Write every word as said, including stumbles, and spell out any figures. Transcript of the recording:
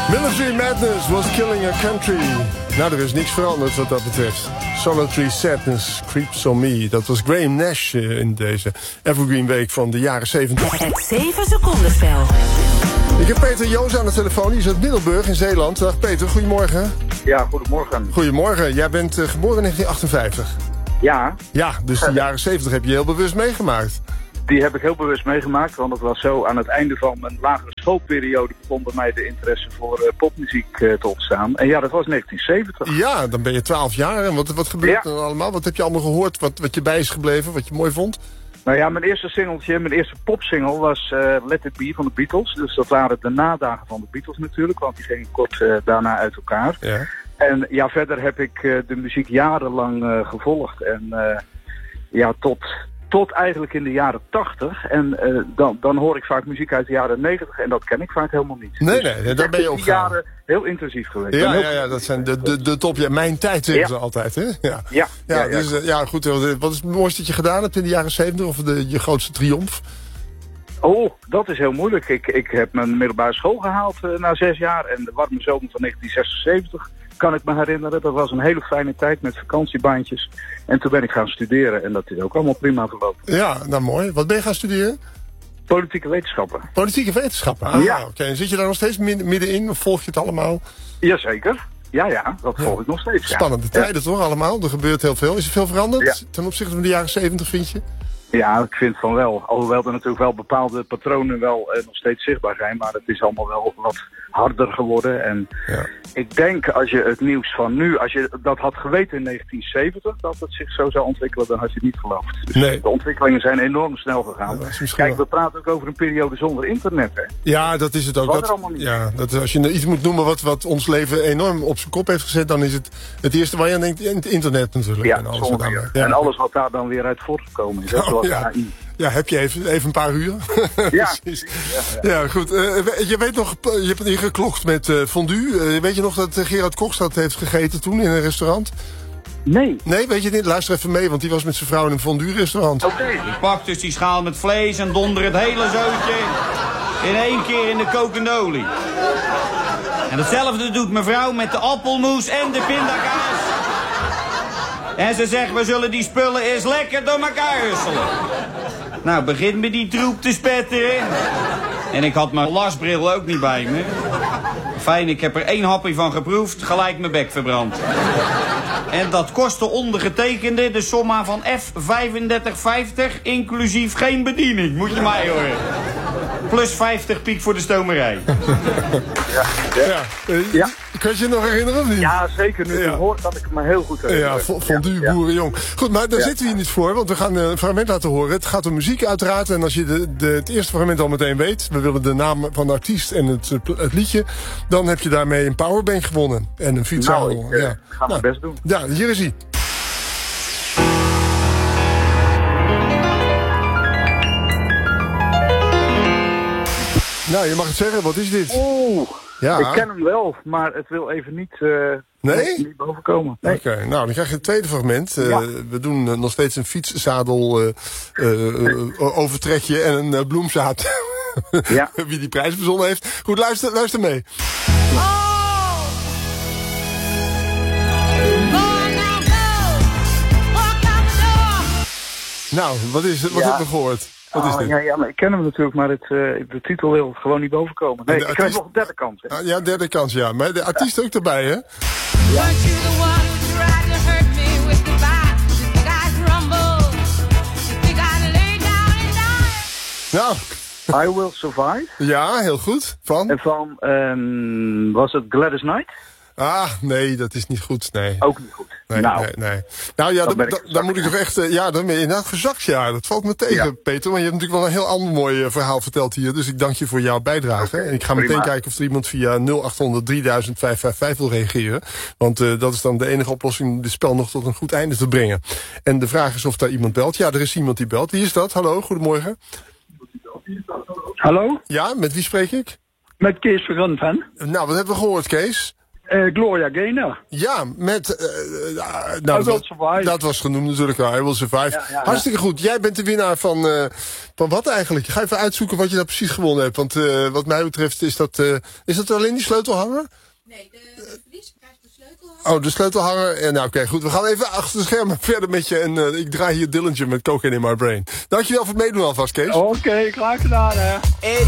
Military Madness was killing a country. Nou, er is niks veranderd wat dat betreft. Solitary Sadness creeps on me. Dat was Graham Nash in deze Evergreen Week van de jaren zeventig. Het zeven seconden spel. Ik heb Peter Joos aan de telefoon. Die is uit Middelburg in Zeeland. Dag Peter, goedemorgen. Ja, goedemorgen. Goedemorgen. Jij bent uh, geboren in negentien achtenvijftig. Ja. Ja, dus de jaren zeventig heb je heel bewust meegemaakt. Die heb ik heel bewust meegemaakt, want het was zo aan het einde van mijn lagere schoolperiode begon bij mij de interesse voor uh, popmuziek uh, te ontstaan. En ja, dat was negentien zeventig. Ja, dan ben je twaalf jaar. En wat, wat gebeurt ja. er dan allemaal? Wat heb je allemaal gehoord? Wat, wat je bij is gebleven? Wat je mooi vond? Nou ja, mijn eerste singeltje, mijn eerste popsingle was uh, Let It Be van de Beatles. Dus dat waren de nadagen van de Beatles natuurlijk, want die gingen kort uh, daarna uit elkaar. Ja. En ja, verder heb ik uh, de muziek jarenlang uh, gevolgd. En uh, ja, tot... Tot eigenlijk in de jaren tachtig. En uh, dan, dan hoor ik vaak muziek uit de jaren negentig. En dat ken ik vaak helemaal niet. Nee, dus nee, daar ben je op die jaren heel intensief geweest. Ja, heel ja, ja, dat zijn de, de, de top. Ja, mijn tijd zeggen ja. ze altijd, hè? Ja, ja, ja, ja, ja, dus, ja. ja goed. Wat is het mooiste dat je gedaan hebt in de jaren zeventig? Of de, je grootste triomf? Oh, dat is heel moeilijk. Ik, ik heb mijn middelbare school gehaald uh, na zes jaar. En de warme zomer van negentien zesenzeventig kan ik me herinneren. Dat was een hele fijne tijd met vakantiebaantjes. En toen ben ik gaan studeren. En dat is ook allemaal prima verlopen. Ja, nou mooi. Wat ben je gaan studeren? Politieke wetenschappen. Politieke wetenschappen? Ah, ja. Oké. Okay. En zit je daar nog steeds middenin? Of volg je het allemaal? Jazeker. Ja, ja. Dat volg ja. ik nog steeds. Spannende ja. tijden toch allemaal? Er gebeurt heel veel. Is er veel veranderd ja. ten opzichte van de jaren zeventig, vind je? Ja, ik vind van wel. Alhoewel er natuurlijk wel bepaalde patronen wel eh, nog steeds zichtbaar zijn. Maar het is allemaal wel wat harder geworden. En ja. ik denk als je het nieuws van nu, als je dat had geweten in negentien zeventig, dat het zich zo zou ontwikkelen, dan had je het niet geloofd. Dus nee. de ontwikkelingen zijn enorm snel gegaan. Ja, Kijk, we praten ook over een periode zonder internet, hè. Ja, dat is het ook. Dat dat, allemaal niet. Ja, dat, als je iets moet noemen wat, wat ons leven enorm op zijn kop heeft gezet, dan is het het eerste waar je aan denkt, het internet natuurlijk. Ja, en, alles wat ja. en alles wat daar dan weer uit voortgekomen is. Oh, zoals ja. A I. Ja, heb je even, even een paar uur? Ja. Precies. Ja, ja. ja, goed. Uh, je weet nog, je hebt hier geklokt met uh, fondue. Uh, weet je nog dat uh, Gerard Cox dat heeft gegeten toen in een restaurant? Nee. Nee, weet je het niet? Luister even mee, want die was met zijn vrouw in een fondue-restaurant. Oké. Okay. Ik pak dus die schaal met vlees en donder het hele zootje in één keer in de kokende olie. En hetzelfde doet mevrouw met de appelmoes en de pindakaas. En ze zegt, we zullen die spullen eens lekker door elkaar husselen. Nou, begint met die troep te spetteren. En ik had mijn lasbril ook niet bij me. Fijn, ik heb er één hapje van geproefd, gelijk mijn bek verbrand. En dat kostte ondergetekende de somma van F vijfendertig vijftig, inclusief geen bediening. Moet je mij horen. Plus vijftig piek voor de stomerij. Ja. Ja. ja. ja. Kun je je nog herinneren of niet? Ja, zeker. Nu ja. je hoort kan ik het me heel goed herinneren. Ja, fondue, ja. boerenjong. Goed, maar daar ja. zitten we hier niet voor, want we gaan een fragment laten horen. Het gaat om muziek uiteraard. En als je de, de, het eerste fragment al meteen weet, we willen de naam van de artiest en het, het liedje, dan heb je daarmee een powerbank gewonnen. En een fietszadel. Nou, ik uh, ja. ga mijn nou, best doen. Ja, hier is hij. Nou, je mag het zeggen. Wat is dit? Oeh, ja. ik ken hem wel, maar het wil even niet, uh, nee? niet bovenkomen. Nee. Oké, okay, nou dan krijg je het tweede fragment. Uh, ja. We doen uh, nog steeds een fietszadel uh, uh, uh, overtrekje en een uh, bloemzaad. Ja. Wie die prijs verzonnen heeft. Goed, luister, luister mee. Oh. Nou, wat is het? Wat ja. hebben we gehoord? Wat oh, is dit? Ja, ja, maar ik ken hem natuurlijk, maar het, uh, de titel wil gewoon niet bovenkomen. Nee, ik krijg nog een derde kans. Hè? Ah, ja, derde kans, ja. Maar de artiest ja. ook erbij, hè? Ja. Nou. I Will Survive. Ja, heel goed. Van? En van, um, was het Gladys Knight? Ah, nee, dat is niet goed, nee. Ook niet goed. Nee, nou, nee, nee. Nou ja, dan, dan, gezakt, dan moet ik toch echt... Uh, ja, dan ben je inderdaad gezakt, ja. Dat valt me tegen, ja. Peter. Maar je hebt natuurlijk wel een heel ander mooi uh, verhaal verteld hier. Dus ik dank je voor jouw bijdrage. Okay, en ik ga prima. meteen kijken of er iemand via nul acht honderd drieduizend vijfhonderdvijfenvijftig wil reageren. Want uh, dat is dan de enige oplossing om dit spel nog tot een goed einde te brengen. En de vraag is of daar iemand belt. Ja, er is iemand die belt. Wie is dat? Hallo, goedemorgen. Hallo? Ja, met wie spreek ik? Met Kees van Gunven. Nou, wat hebben we gehoord, Kees? Uh, Gloria Gaynor. Ja, met... Uh, nou, dat, was, dat was genoemd natuurlijk, I Will Survive. Ja, ja, Hartstikke ja. goed. Jij bent de winnaar van... Uh, van wat eigenlijk? Ga even uitzoeken wat je daar precies gewonnen hebt. Want uh, wat mij betreft is dat... Uh, is dat alleen die sleutelhanger? Nee, de, de verlies krijgt de sleutelhanger. Oh, de sleutelhanger. Ja, nou, oké, okay, goed. We gaan even achter de schermen verder met je. En uh, ik draai hier Dillinger met Cocaine in My Brain. Dankjewel voor het meedoen alvast, Kees. Oké, okay, klaar gedaan, hè.